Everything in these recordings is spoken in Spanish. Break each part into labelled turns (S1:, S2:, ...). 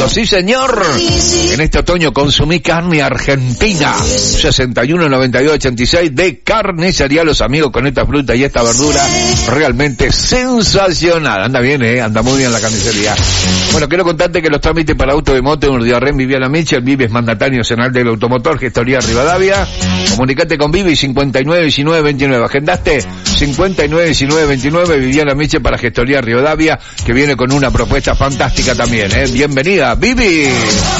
S1: Rico, sí señor. En este otoño consumí carne argentina. 61 92 86 de Carnicería Los Amigos, con esta fruta y esta verdura realmente sensacional. Anda bien, anda muy bien la carnicería. Bueno, quiero contarte que los trámites para auto de moto en Urdiarren, Viviana Mitchell, Vives mandatario nacional del automotor, Gestoría Rivadavia. Comunicate con Vivi 591929. ¿Agendaste? 591929, Viviana Mitchell para Gestoría Rivadavia, que viene con una propuesta fantástica también, Bienvenida, Vivi.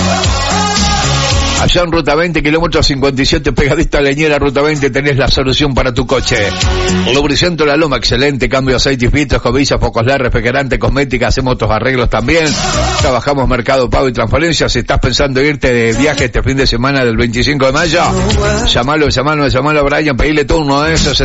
S1: Allá en Ruta 20, kilómetro 57, pegadita a Leñera, Ruta 20, tenés la solución para tu coche. Lubricentro La Loma, excelente, cambio de aceite y filtros, escobillas, focos LED, refrigerante, cosmética, hacemos otros arreglos también. Trabajamos mercado pago y transferencias. Si estás pensando irte de viaje este fin de semana del 25 de mayo, llamalo a Brian, pedile turno,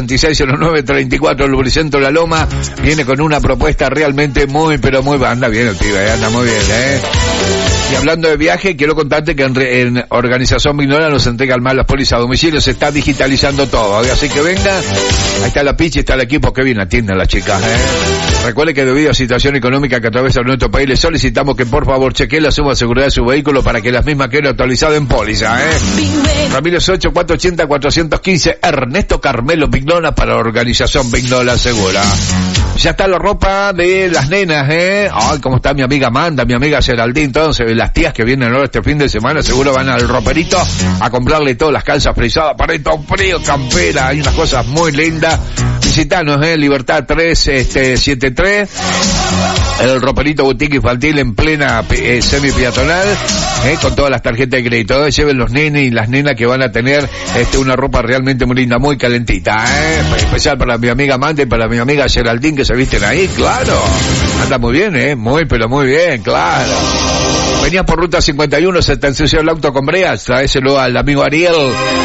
S1: 660934, Lubricentro La Loma, viene con una propuesta realmente muy, pero muy, anda bien el pibe, anda muy bien, Y hablando de viaje, quiero contarte que en Organización Vignola nos entregan más las pólizas a domicilio, se está digitalizando todo, así que venga, ahí está la picha, está el equipo que bien atienden a las chicas, Recuerde que debido a la situación económica que atraviesa nuestro país, le solicitamos que por favor chequee la suma de seguridad de su vehículo para que las mismas queden actualizadas en póliza, Ramírez 8 480 415, Ernesto Carmelo Vignola para Organización Vignola Segura. Ya está la ropa de las nenas, Ay, cómo está mi amiga Amanda, mi amiga Geraldine, entonces las tías que vienen ahora este fin de semana seguro van al roperito a comprarle todas las calzas frisadas para estos fríos, campera, hay unas cosas muy lindas. Visitanos, Libertad 373, el roperito boutique infantil en plena semi-peatonal, con todas las tarjetas de crédito. Lleven los nenes y las nenas que van a tener una ropa realmente muy linda, muy calentita, especial para mi amiga Amanda y para mi amiga Geraldine, que se visten ahí, claro. Anda muy bien, muy pero muy bien, claro. Venías por ruta 51, se te ensució el auto con breas, traéselo al amigo Ariel.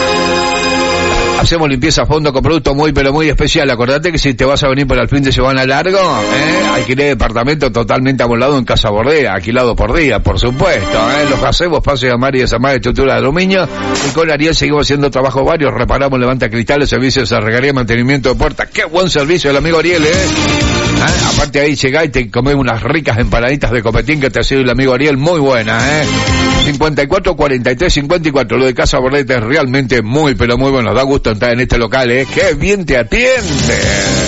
S1: Hacemos limpieza a fondo con producto muy pero muy especial. Acordate que si te vas a venir para el fin de semana largo, alquilé departamento totalmente amoblado en Casa Bordea, alquilado por día, por supuesto, Los hacemos, paso de amar y desamar, estructura de aluminio. Y con Ariel seguimos haciendo trabajo varios, reparamos, levanta cristales, servicios de regaría, mantenimiento de puertas. Qué buen servicio el amigo Ariel, Aparte ahí llegá y te comés unas ricas empanaditas de copetín que te ha sido el amigo Ariel, muy buena, 54 43 54, lo de Casa Bordea es realmente muy pero muy bueno, da gusto entrar en este local, qué bien te atiende.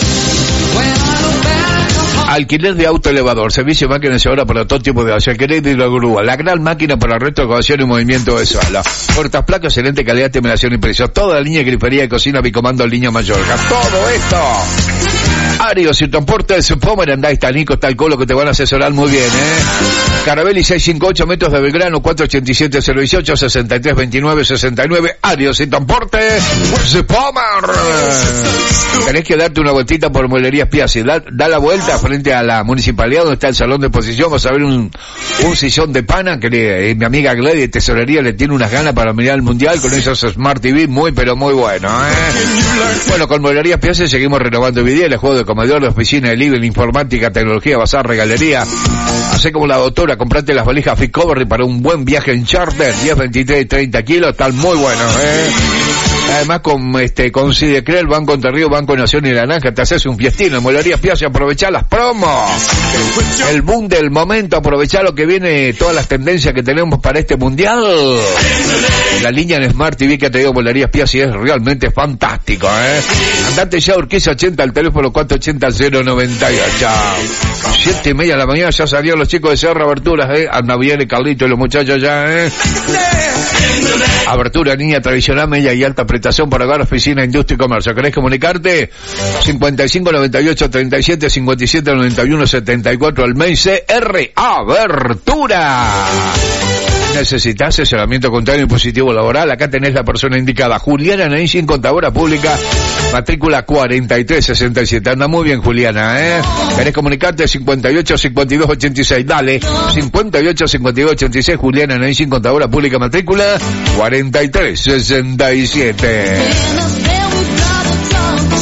S1: Alquiler de auto elevador, servicio de máquinas ahora para todo tipo de alquiler de la grúa, la gran máquina para retroactivación y movimiento de suelo, puertas, placas, excelente calidad, terminación y precio, toda la línea de grifería y cocina Bicomando en línea Mallorca, todo esto. Arios y Transportes, Pomerandá, está Nico, está el Colo, que te van a asesorar muy bien, Carabelli 658 metros de Belgrano, 487-018, 6329-69, Arios y Transportes, Pomer. Tenés que darte una vueltita por Mueblerías Piazzi, da la vuelta frente a la municipalidad donde está el salón de exposición, vas a ver un sillón de pana que mi amiga Gladys de Tesorería le tiene unas ganas para mirar el mundial con esos Smart TV muy pero muy bueno, Bueno, con Mueblerías Piazzi seguimos renovando el juego de comedor, de oficina, de living, informática, tecnología, bazar, regalería. Hacé como la doctora, comprate las valijas Fiscovery para un buen viaje en charter, 10, 23 y 30 kilos, están muy buenos, Además con Sidecrel, Banco Entre Ríos, Banco Nación y Naranja, te haces un fiestino en Mueblerías Piazzi, aprovechá las promos. El boom del momento, aprovechá lo que viene, todas las tendencias que tenemos para este mundial. La línea en Smart TV que te digo Mueblerías Piazzi es realmente fantástico, Andate ya, Urquiza 80, al teléfono 480-098. 7:30 de la mañana ya salieron los chicos de Cerro Aberturas, Anda bien, Carlito y los muchachos ya, Abertura, niña tradicional, media y alta prestación para hogar, oficina, industria y comercio. ¿Querés comunicarte? 55 98 37 57 91 74, el mail CR Abertura. ¿Necesitas asesoramiento contable impositivo laboral? Acá tenés la persona indicada, Juliana Neishin, contadora pública, matrícula 4367. Anda muy bien, Juliana, ¿Querés comunicarte? 58 52 86. Dale, 58 52 86, Juliana Neishin, contadora pública, matrícula 4367.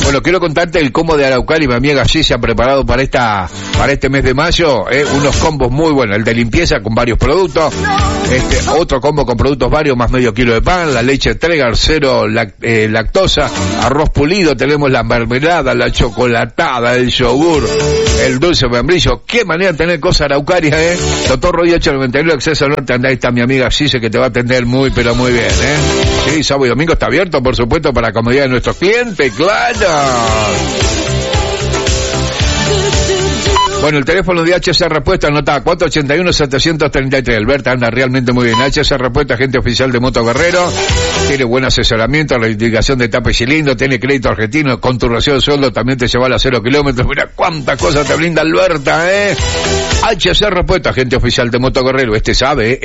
S1: Bueno, quiero contarte el combo de Araucari y mi amiga allí se ha preparado para este mes de mayo, unos combos muy buenos, el de limpieza con varios productos, otro combo con productos varios, más medio kilo de pan, la leche Tregar, cero lactosa, arroz pulido, tenemos la mermelada, la chocolatada, el yogur, el dulce membrillo. Qué manera de tener cosas Araucarias, Doctor Roy 899, acceso norte, ahí está mi amiga Gise que te va a atender muy, pero muy bien, Sí, sábado y domingo está abierto, por supuesto, para la comodidad de nuestros clientes, claro. Bueno, el teléfono de HC Repuestos, anota 481-733. Alberta anda realmente muy bien. HC Repuestos, agente oficial de Moto Guerrero. Tiene buen asesoramiento, la indicación de tapa y cilindro, tiene crédito argentino, con tu recibo de sueldo también te lleva a 0 kilómetros. Mira cuántas cosas te brinda Alberta, HC Repuestos, agente oficial de Moto Guerrero. Este sabe.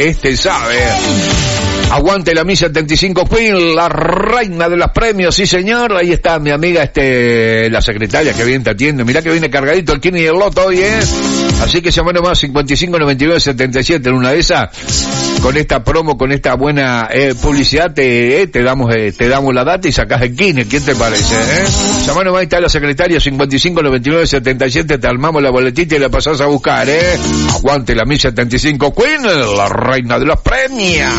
S1: Aguante la 1075 Queen, la reina de los premios, sí señor. Ahí está mi amiga, la secretaria que bien te atiende. Mirá que viene cargadito el Kini y el Loto hoy, Así que llamá nomás 55 99 77 en una de esas. Con esta promo, con esta buena publicidad, te damos la data y sacás el Kini. ¿Quién te parece, Llamá nomás, ahí está la secretaria 55 99 77, te armamos la boletita y la pasás a buscar, Aguante la 1075 Queen, la reina de los premios.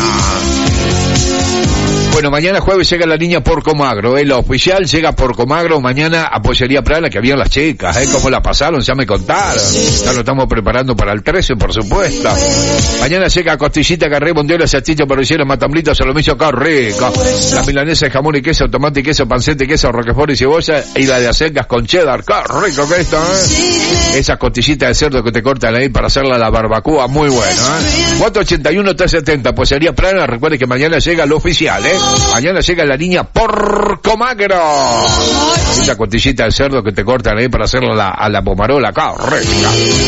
S1: Bueno, mañana jueves llega la línea Porcomagro, la oficial llega Porcomagro, mañana a Pollería Prana, que habían las chicas, cómo la pasaron, ya me contaron. Ya lo estamos preparando para el 13, por supuesto. Mañana llega Costillita, Carré, Bondiola, Salchicha, Parrillero, Matambrito, Solomillo, qué rico. La milanesa de jamón y queso, tomate y queso, panceta y queso, roquefort y cebolla, y la de acelgas con cheddar, qué rico que esto, Esa costillita de cerdo que te cortan ahí para hacerla a la barbacoa, muy bueno, 481-370, Pollería Prana, recuerde que mañana llega lo oficial, Mañana llega la línea Porcomagro. Esa costillita de cerdo que te cortan ahí para hacerla a la pomarola, correcta.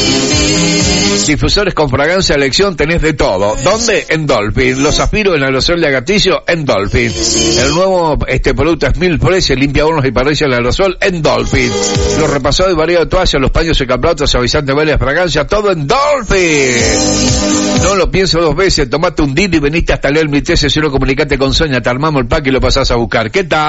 S1: Difusores con fragancia de elección tenés de todo. ¿Dónde? En Dolphin. Los aspiro en aerosol de gatillo en Dolphin. El nuevo producto es Mil Fresh, limpia hornos y parrillas en aerosol en Dolphin. Los repasados y variados de toallas, los paños y caplatos, suavizantes, varias fragancias, todo en Dolphin. No lo pienso dos veces, tomate un dito y veniste hasta leer mi tesis, si no comunicate con Sonia, te armamos el pack y lo pasás a buscar. ¿Qué tal?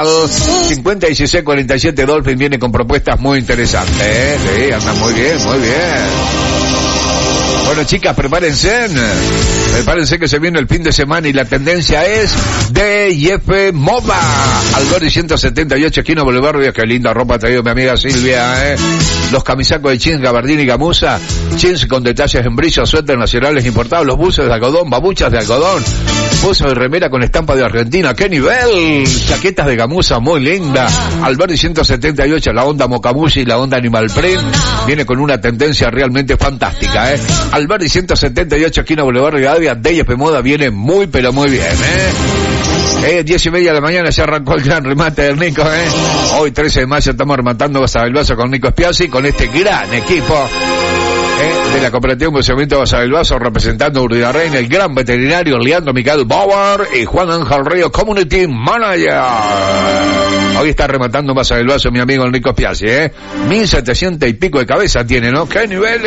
S1: 50-16-47 Dolphin viene con propuestas muy interesantes, Sí, anda muy bien, muy bien. Bueno, chicas, prepárense que se viene el fin de semana y la tendencia es DF Moda. Alberdi 178, esquina Boulevard, qué linda ropa ha traído mi amiga Silvia, Los camisacos de jeans, gabardín y gamuza, jeans con detalles en brillo, suéter nacionales importados, los buzos de algodón, babuchas de algodón, buzos de remera con estampa de Argentina, ¡qué nivel! Chaquetas de gamuza, muy linda. Alberdi 178, la onda Mocamushi y la onda Animal Print, viene con una tendencia realmente fantástica, Alberdi 178, esquina Boulevard Rivadavia, DF Moda viene muy pero muy bien, 10:30 de la mañana ya arrancó el gran remate del Nico, Hoy 13 de mayo estamos rematando Basa del Vaso con Nico Spiazzi, con este gran equipo de la Cooperativa Museo Basa del Vaso, representando a Urdiarreina, el gran veterinario Leandro Micael Bauer y Juan Ángel Río, Community Manager. Hoy está rematando Basa del Vaso mi amigo Nico Spiazzi, 1700 y pico de cabeza tiene, ¿no? ¡Qué nivel,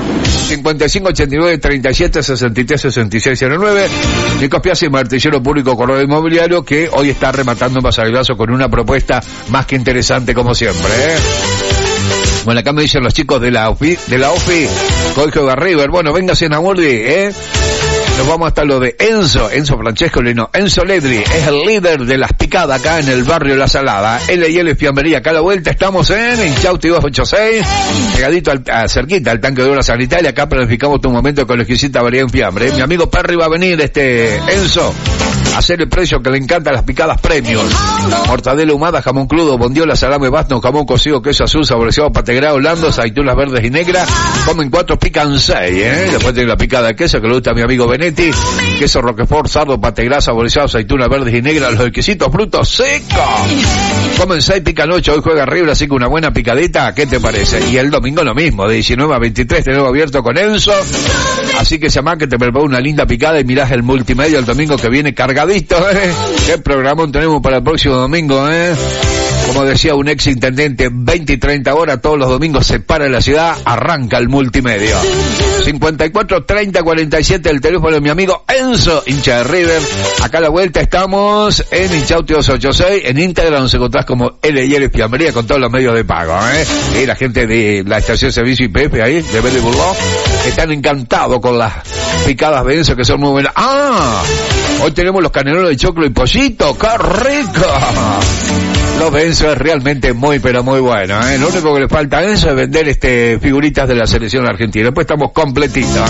S1: 55-89-37-63-66-09. Nico Spiazzi, martillero público, corredor inmobiliario, que hoy está rematando en Basa del Vaso con una propuesta más que interesante como siempre, Bueno, acá me dicen los chicos de la OFI, Colegio de River. Bueno, véngase en Amurdi, Nos vamos hasta lo de Enzo Francesco Lino. Enzo Ledri es el líder de las picadas acá en el barrio La Salada. L&L Fiambrería, acá a la vuelta estamos en Chauti 286, pegadito cerquita al tanque de obra sanitaria. Acá planificamos tu momento con la exquisita variedad en fiambre. Mi amigo Perry va a venir, Enzo, a hacer el precio que le encanta, las picadas premios. Mortadela ahumada, jamón crudo, bondiola, salame baston, jamón cocido, queso azul, saborizado, pategrado, blandos, aceitunas verdes y negras. Comen 4, pican 6, Después tiene la picada de queso que le gusta a mi amigo Benetti. Queso Roquefort, sardo, pategrado, saborizado, aceitunas verdes y negras, los exquisitos frutos secos. Comen 6, pican 8, hoy juega River, así que una buena picadita, ¿qué te parece? Y el domingo lo mismo, de 19 a 23 tenemos abierto con Enzo. Así que llamá que te preparo una linda picada y mirás el multimedia el domingo que viene cargadito, ¿Qué programón tenemos para el próximo domingo, Como Como decía un ex intendente, 20 y 30 horas todos los domingos se para en la ciudad, arranca el multimedia. 54 30 47 el teléfono de mi amigo Enzo, hincha de River. Acá a la vuelta estamos en Hinchauti 286, en Instagram nos encontrás como L&L Fiambrería con todos los medios de pago, y la gente de la estación Servicio IPF ahí, de Vélez Burgó, están encantados con las picadas de Enzo que son muy buenas. Hoy tenemos los canelones de choclo y pollito, ¡qué rico! Los de Enzo es realmente muy, pero muy bueno, Lo único que le falta a Enzo es vender figuritas de la selección argentina. Después estamos completitos,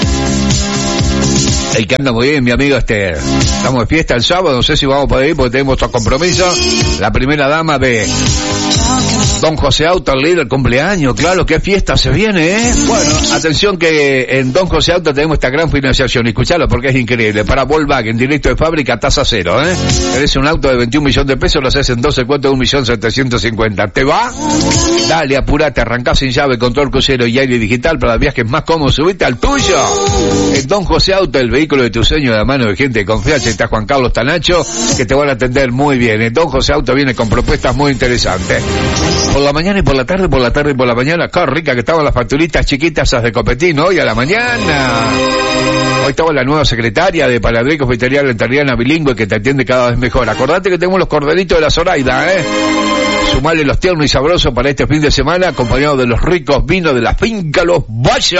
S1: El que anda muy bien, mi amigo, estamos de fiesta el sábado, no sé si vamos a poder ir porque tenemos otro compromiso. La primera dama de Don José Auto, el líder cumpleaños, claro, qué fiesta se viene, Bueno, atención que en Don José Auto tenemos esta gran financiación, escuchalo porque es increíble, para Volkswagen, directo de fábrica, tasa cero, Tenés un auto de 21 millones de pesos, lo haces en 12 cuotas de 1.750.000, ¿te va? Dale, apurate, arrancás sin llave, control crucero y aire digital para viajes más cómodos, subite al tuyo. En Don José Auto, el vehículo de tu sueño, de la mano de gente de confianza, está Juan Carlos Tanacho, que te van a atender muy bien. En Don José Auto viene con propuestas muy interesantes. Por la mañana y por la tarde, por la tarde y por la mañana, qué rica que estaban las facturitas chiquitas esas de Copetín, hoy a la mañana. Hoy estaba la nueva secretaria de Panadería Confitería Italiana bilingüe que te atiende cada vez mejor. Acordate que tenemos los corderitos de la Zoraida, Sumale los tiernos y sabrosos para este fin de semana, acompañados de los ricos vinos de la finca Los Valles.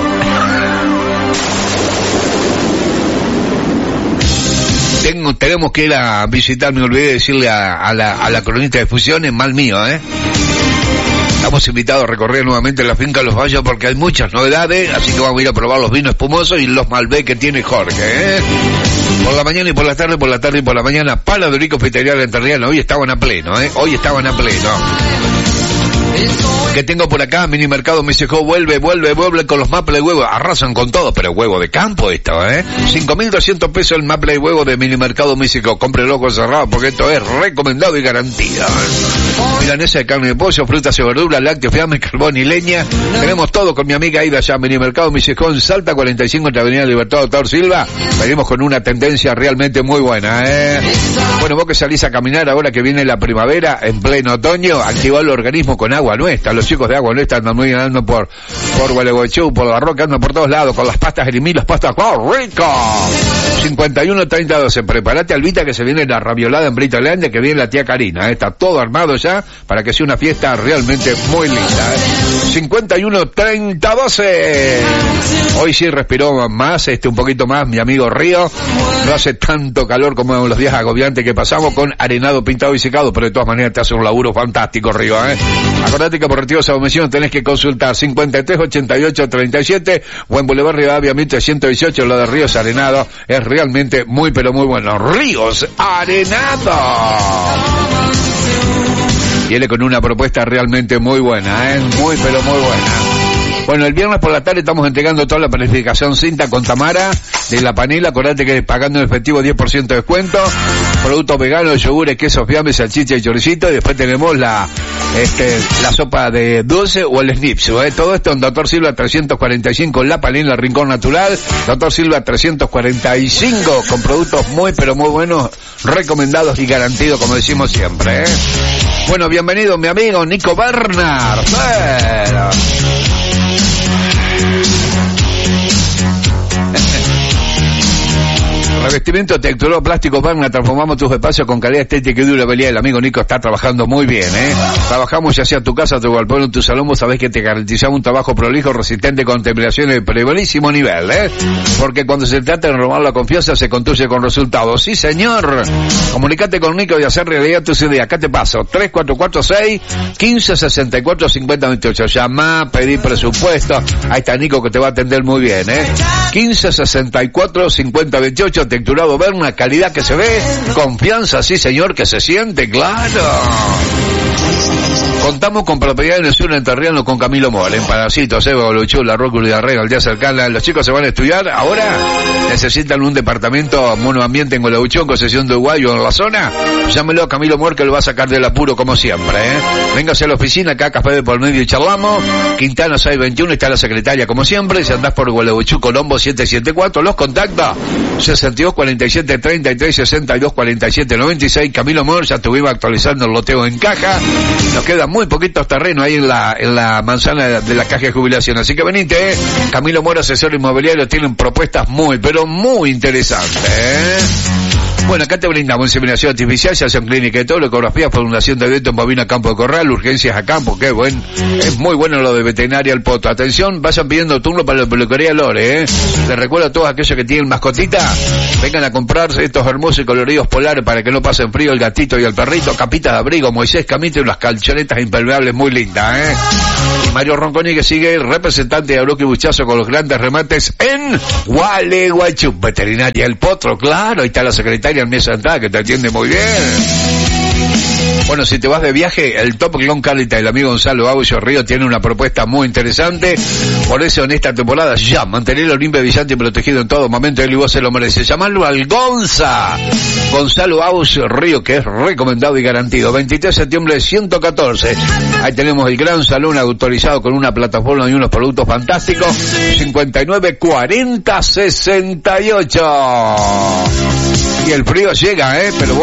S1: Tenemos que ir a visitar, me olvidé de decirle a la cronista de fusiones, mal mío, Estamos invitados a recorrer nuevamente la finca Los Valles porque hay muchas novedades, así que vamos a ir a probar los vinos espumosos y los Malbec que tiene Jorge, Por la mañana y por la tarde, por la tarde y por la mañana, Panadería Confitería Italiana, hoy estaban a pleno, hoy estaban a pleno. Que tengo por acá, Mini Mercado México, vuelve con los maple de huevo, arrasan con todo, pero huevo de campo esto, 5.200 pesos el maple de huevo de Mini Mercado México, cómprelo con cerrado porque esto es recomendado y garantía, Milanesa de carne de pollo, frutas y verduras, lácteos, fiambre, carbón y leña, tenemos todo con mi amiga Aida allá, Mini Mercado México en Salta, 45 entre Avenida Libertad, Doctor Silva, venimos con una tendencia realmente muy buena, Bueno, vos que salís a caminar ahora que viene la primavera, en pleno otoño, activá el organismo con agua nuestra, los chicos de Agua Nuestra andan muy andando por Gualeguaychú, por La Roca, andan por todos lados, con las pastas Grimí, las pastas rico. 51 30 12, prepárate Albita que se viene la raviolada en Britolandia, que viene la tía Karina, está todo armado ya para que sea una fiesta realmente muy linda, 51 30 12. Hoy sí respiró más, un poquito más mi amigo Río, no hace tanto calor como en los días agobiantes que pasamos con arenado, pintado y secado, pero de todas maneras te hace un laburo fantástico Río, Acordate que por retiro de esa comisión tenés que consultar 53 88 37 o en Boulevard Rivadavia 1318, lo de Ríos Arenado es realmente muy pero muy bueno. Ríos Arenado viene con una propuesta realmente muy buena, muy pero muy buena. Bueno, el viernes por la tarde estamos entregando toda la planificación cinta con Tamara de la panela. Acordate que pagando en efectivo 10% de descuento, productos veganos, yogures, queso, fiambre, salchicha y choricito, y después tenemos la sopa de dulce o el snips, todo esto en Doctor Silva 345 La Panela, Rincón Natural, Doctor Silva 345 con productos muy pero muy buenos, recomendados y garantidos como decimos siempre, Bueno, bienvenido mi amigo Nico Bernard. Bueno. Revestimiento texturado plástico Berna, transformamos tus espacios con calidad estética y durabilidad. El amigo Nico está trabajando muy bien, Trabajamos ya sea tu casa, tu galpón o tu salón, vos sabés que te garantizamos un trabajo prolijo, resistente con terminaciones de primerísimo nivel, Porque cuando se trata de renovar la confianza se construye con resultados. Sí, señor. Comunicate con Nico y hacer realidad tus ideas. Acá te paso. 3446 1564 5028. Llama, pedí presupuesto. Ahí está Nico que te va a atender muy bien, 1564 5028. Texturado Berna, calidad que se ve, confianza, sí señor, que se siente, claro. Contamos con propiedad en el sur enterriano con Camilo Mora, en Parasitos, Eva, Boluchú, La Rócula y Arrega, al día cercana. Los chicos se van a estudiar, ahora necesitan un departamento monoambiente en Gualeguaychú, en Concesión de Uruguay o en la zona. Llámelo a Camilo Mora que lo va a sacar del apuro como siempre, Véngase a la oficina, acá Café de por medio y charlamos. Quintana 621, está la secretaria como siempre. Si andás por Gualeguaychú, Colombo 774, los contacta 62 47 33 62 47 96. Camilo Mora, ya estuvimos actualizando el loteo en caja. Nos quedan muy poquitos terrenos ahí en la manzana de la caja de jubilación. Así que venite, Camilo Mora, asesor inmobiliario, tienen propuestas muy, pero muy interesantes, Bueno, acá te brindamos inseminación artificial, sección clínica de todo, ecografía, formulación de dieta en bovina campo de corral, urgencias a campo, qué buen, es muy bueno lo de veterinaria al poto. Atención, vayan pidiendo turno para la peluquería Lore, Les recuerdo a todos aquellos que tienen mascotita, vengan a comprarse estos hermosos y coloridos polares para que no pasen frío el gatito y el perrito, capitas de abrigo, Moisés Camito y unas calchonetas impermeables muy lindas, Y Mario Ronconi, que sigue representante de Aroque Buchazo con los grandes remates en Gualeguaychú, veterinaria el potro, claro, ahí está la secretaria en mesa entrada que te atiende muy bien. Bueno, si te vas de viaje, el Top Clon Calita, el amigo Gonzalo Auyo Río tiene una propuesta muy interesante. Por eso en esta temporada ya, mantenerlo limpio, brillante y protegido en todo momento, él y vos se lo merece. Llamarlo al Gonzalo Auyo Río, que es recomendado y garantido. 23 de septiembre de 114. Ahí tenemos el gran salón autorizado con una plataforma y unos productos fantásticos. 59 40 68. Y el frío llega, pero